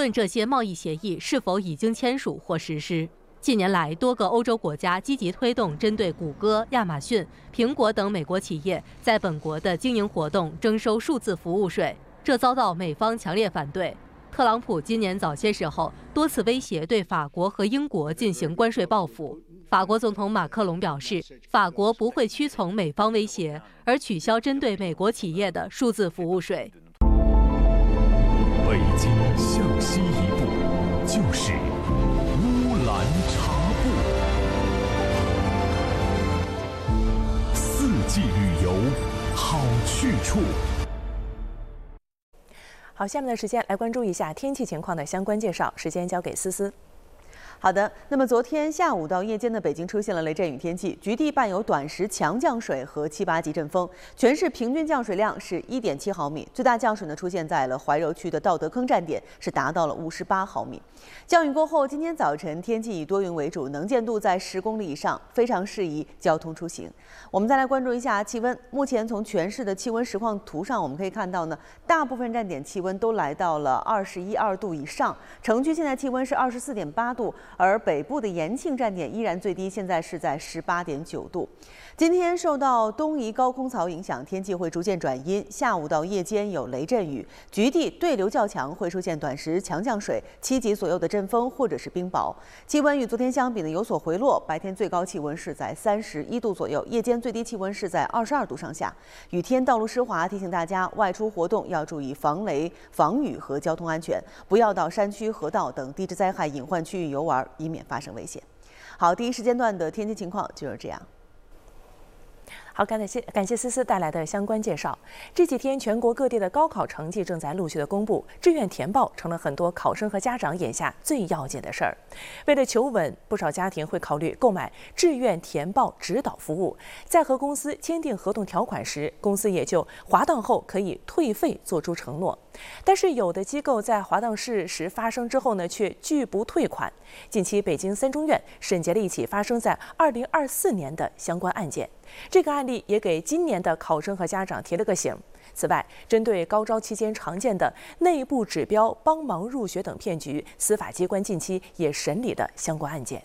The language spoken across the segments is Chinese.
论这些贸易协议是否已经签署或实施。近年来，多个欧洲国家积极推动针对谷歌、亚马逊、苹果等美国企业在本国的经营活动征收数字服务税，这遭到美方强烈反对。特朗普今年早些时候多次威胁对法国和英国进行关税报复。法国总统马克龙表示，法国不会屈从美方威胁，而取消针对美国企业的数字服务税。 北京向西一步，就是乌兰察布。四季旅游，好去处。 好，下面的时间来关注一下天气情况的相关介绍，时间交给思思。 好的，那么昨天下午到夜间的北京出现了雷阵雨天气，局地伴有短时强降水和7、8级阵风，全市平均降水量是1.7毫米，最大降水呢出现在了怀柔区的道德坑站点，是达到了58毫米。降雨过后，今天早晨天气以多云为主，能见度在10公里以上，非常适宜交通出行。我们再来关注一下气温，目前从全市的气温实况图上，我们可以看到呢，大部分站点气温都来到了21、2度以上，城区现在气温是24.8度。而北部的延庆站点依然最低，现在是在18.9度。今天受到东移高空槽影响，天气会逐渐转阴，下午到夜间有雷阵雨，局地对流较强，会出现短时强降水、7级左右的阵风或者是冰雹。气温与昨天相比呢有所回落，白天最高气温是在31度左右，夜间最低气温是在22度上下。雨天道路湿滑，提醒大家外出活动要注意防雷、防雨和交通安全，不要到山区、河道等地质灾害隐患区域游玩，以免发生危险。好，第一时间段的天气情况就是这样。 好，感谢思思带来的相关介绍。这几天，全国各地的高考成绩正在陆续的公布，志愿填报成了很多考生和家长眼下最要紧的事儿。为了求稳，不少家庭会考虑购买志愿填报指导服务，在和公司签订合同条款时，公司也就滑档后可以退费做出承诺。但是有的机构在滑档事实发生之后呢，却拒不退款。近期，北京三中院审结了一起发生在2024年的相关案件。这个案例也给今年的考生和家长提了个醒。此外，针对高招期间常见的内部指标帮忙入学等骗局，司法机关近期也审理了相关案件。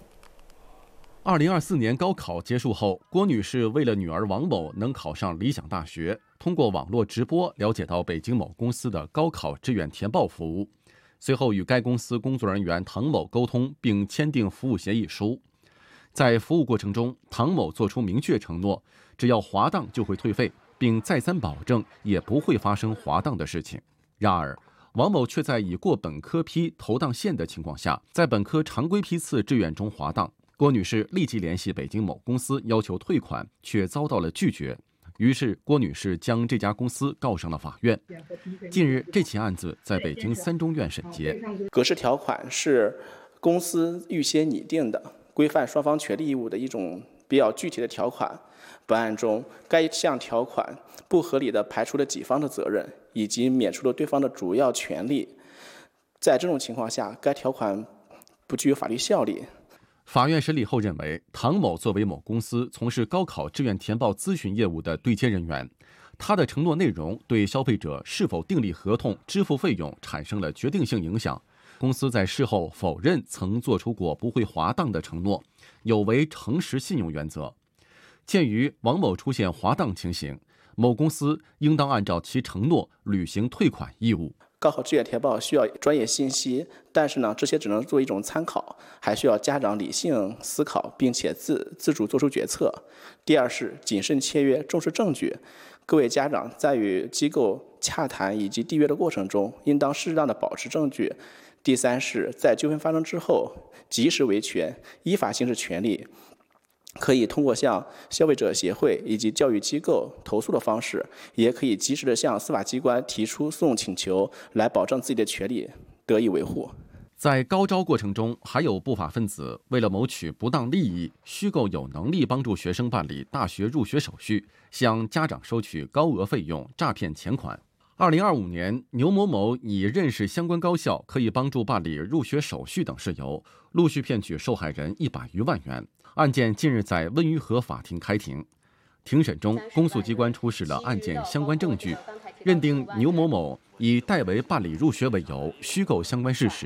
2024年高考结束后，郭女士为了女儿王某能考上理想大学，通过网络直播了解到北京某公司的高考志愿填报服务，随后与该公司工作人员唐某沟通，并签订服务协议书。在服务过程中，唐某作出明确承诺，只要滑档就会退费，并再三保证也不会发生滑档的事情。然而，王某却在已过本科批投档线的情况下，在本科常规批次志愿中滑档。郭女士立即联系北京某公司要求退款，却遭到了拒绝。于是，郭女士将这家公司告上了法院。近日，这起案子在北京三中院审结。 格式条款是公司预先拟定的，规范双方权利义务的一种比较具体的条款。本案中，该项条款不合理地排除了己方的责任，以及免除了对方的主要权利。在这种情况下，该条款不具有法律效力。 法院审理后认为，唐某作为某公司从事高考志愿填报咨询业务的对接人员，他的承诺内容对消费者是否订立合同、支付费用产生了决定性影响。公司在事后否认曾做出过不会滑档的承诺，有违诚实信用原则。鉴于王某出现滑档情形，某公司应当按照其承诺履行退款义务。 高考志愿填报需要专业信息，但是呢，这些只能做一种参考，还需要家长理性思考，并且自主做出决策。第二是谨慎签约，重视证据。各位家长在与机构洽谈以及缔约的过程中，应当适当的保持证据。第三是在纠纷发生之后，及时维权，依法行使权利。可以通过向消费者协会以及教育机构投诉的方式，也可以及时的向司法机关提出诉讼请求，来保证自己的权利得以维护。 在高招过程中，还有不法分子为了谋取不当利益，虚构有能力帮助学生办理大学入学手续，向家长收取高额费用，诈骗钱款。2025年，牛某某以认识相关高校可以帮助办理入学手续等事由，陆续骗取受害人100余万元。案件近日在温榆河法庭开庭，庭审中，公诉机关出示了案件相关证据，认定牛某某以代为办理入学为由，虚构相关事实，